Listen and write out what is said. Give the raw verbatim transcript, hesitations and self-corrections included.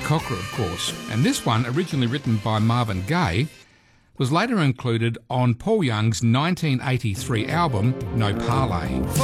Cocker, of course. And this one, originally written by Marvin Gaye, was later included on Paul Young's nineteen eighty-three album, No Parley.